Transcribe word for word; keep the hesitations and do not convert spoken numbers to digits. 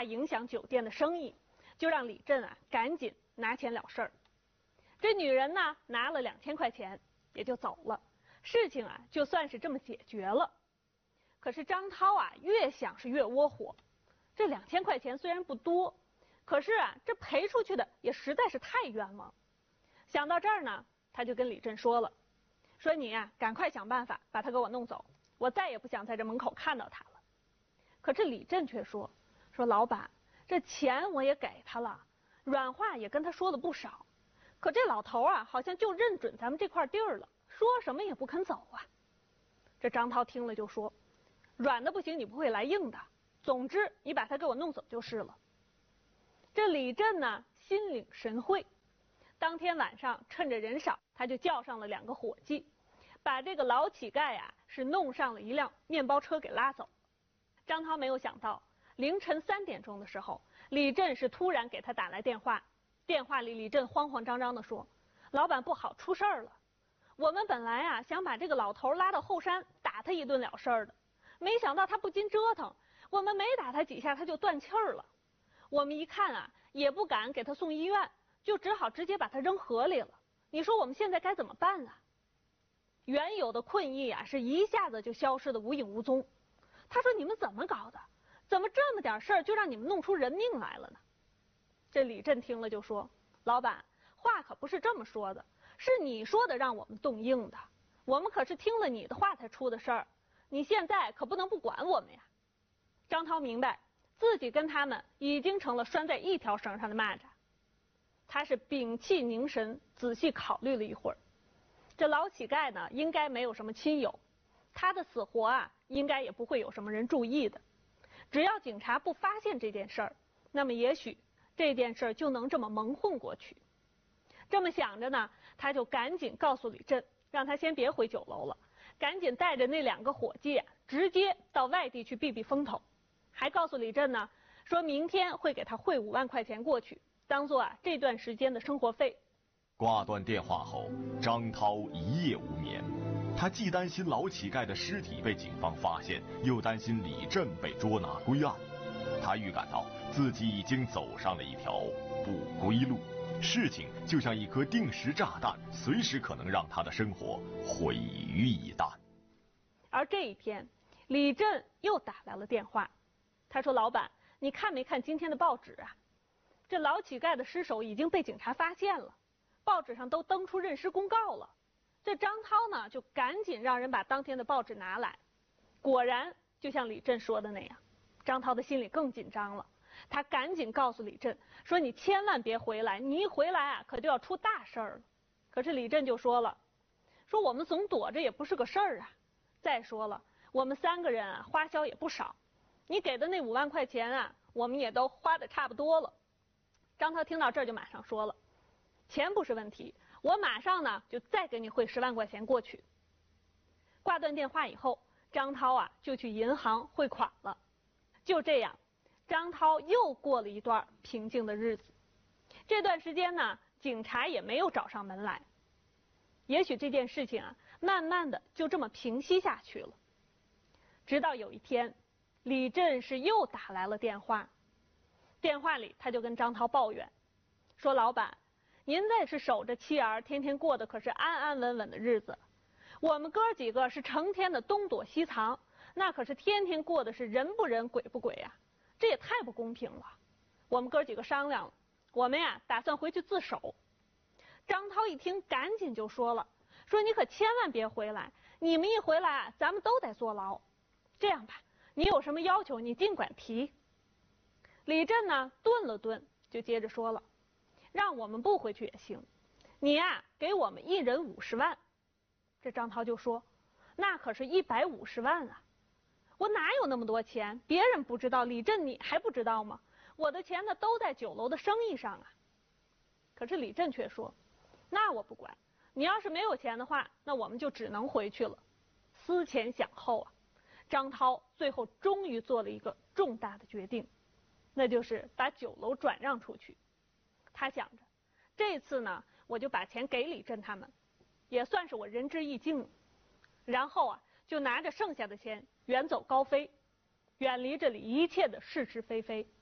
影响酒店的生意，就让李振啊赶紧拿钱了事儿。这女人呢拿了两千块钱也就走了，事情啊就算是这么解决了。可是张涛啊越想是越窝火，这两千块钱虽然不多，可是啊这赔出去的也实在是太冤枉。想到这儿呢，他就跟李振说了，说你呀赶快想办法把他给我弄走，我再也不想在这门口看到他了。可是李振却说，说老板，这钱我也给他了，软话也跟他说了不少，可这老头啊好像就认准咱们这块地儿了，说什么也不肯走啊。这张涛听了就说，软的不行你不会来硬的，总之你把他给我弄走就是了。这李振呢心领神会，当天晚上趁着人少，他就叫上了两个伙计，把这个老乞丐呀、啊、是弄上了一辆面包车给拉走。张涛没有想到，凌晨三点钟的时候，李振是突然给他打来电话，电话里李振慌慌张张地说，老板不好，出事儿了，我们本来啊想把这个老头拉到后山打他一顿了事儿的，没想到他不禁折腾，我们没打他几下他就断气儿了，我们一看啊也不敢给他送医院，就只好直接把他扔河里了，你说我们现在该怎么办啊？原有的困意啊是一下子就消失得无影无踪。他说，你们怎么搞的，怎么这么点事儿就让你们弄出人命来了呢？这李振听了就说，老板，话可不是这么说的，是你说的让我们动硬的，我们可是听了你的话才出的事儿，你现在可不能不管我们呀。张涛明白自己跟他们已经成了拴在一条绳上的蚂蚱，他是屏气凝神，仔细考虑了一会儿，这老乞丐呢应该没有什么亲友，他的死活啊应该也不会有什么人注意的，只要警察不发现这件事儿，那么也许这件事儿就能这么蒙混过去。这么想着呢，他就赶紧告诉李振，让他先别回酒楼了，赶紧带着那两个伙计啊直接到外地去避避风头，还告诉李振呢，说明天会给他汇五万块钱过去，当做啊这段时间的生活费。 挂断电话后，张涛一夜无眠，他既担心老乞丐的尸体被警方发现，又担心李振被捉拿归案。他预感到自己已经走上了一条不归路，事情就像一颗定时炸弹，随时可能让他的生活毁于一旦。 而这一天，李振又打来了电话，他说，老板，你看没看今天的报纸啊？这老乞丐的尸首已经被警察发现了，报纸上都登出认尸公告了。这张涛呢就赶紧让人把当天的报纸拿来，果然就像李振说的那样，张涛的心里更紧张了，他赶紧告诉李振说，你千万别回来，你一回来啊可就要出大事儿了。可是李振就说了，说我们总躲着也不是个事儿啊，再说了我们三个人啊花销也不少，你给的那五万块钱啊我们也都花的差不多了。张涛听到这儿就马上说了，钱不是问题，我马上呢就再给你汇十万块钱过去。挂断电话以后，张涛啊就去银行汇款了。就这样，张涛又过了一段平静的日子。这段时间呢，警察也没有找上门来。也许这件事情啊，慢慢的就这么平息下去了。直到有一天，李振是又打来了电话，电话里他就跟张涛抱怨，说老板，您这是守着妻儿，天天过的可是安安稳稳的日子，我们哥几个是成天的东躲西藏，那可是天天过的是人不人鬼不鬼啊，这也太不公平了。我们哥几个商量了，我们呀打算回去自首。张涛一听赶紧就说了，说你可千万别回来，你们一回来啊咱们都得坐牢。这样吧，你有什么要求你尽管提。李振呢顿了顿就接着说了，让我们不回去也行，你呀给我们一人五十万。这张涛就说，那可是一百五十万啊，我哪有那么多钱，别人不知道，李振你还不知道吗？我的钱呢都在酒楼的生意上啊。可是李振却说，那我不管，你要是没有钱的话，那我们就只能回去了。思前想后啊，张涛最后终于做了一个重大的决定，那就是把酒楼转让出去。他想着，这次呢我就把钱给李振他们，也算是我仁至义尽了。然后啊就拿着剩下的钱远走高飞，远离这里一切的是是非非。